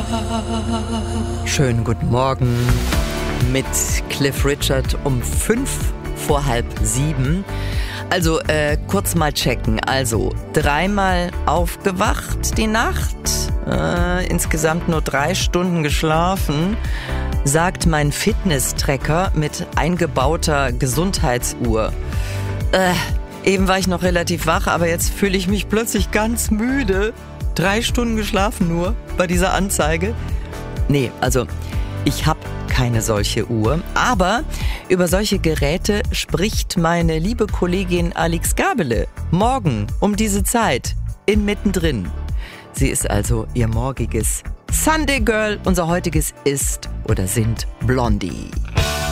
Schönen guten Morgen mit Cliff Richard um 6:55. Also, kurz mal checken. Also, 3-mal aufgewacht die Nacht, insgesamt nur 3 Stunden geschlafen, sagt mein Fitness-Tracker mit eingebauter Gesundheitsuhr. Eben war ich noch relativ wach, aber jetzt fühle ich mich plötzlich ganz müde. 3 Stunden geschlafen nur bei dieser Anzeige. Nee, also ich habe keine solche Uhr, aber über solche Geräte spricht meine liebe Kollegin Alix Gabele morgen um diese Zeit in Mittendrin. Sie ist also ihr morgiges Sunday Girl, unser heutiges ist oder sind Blondie.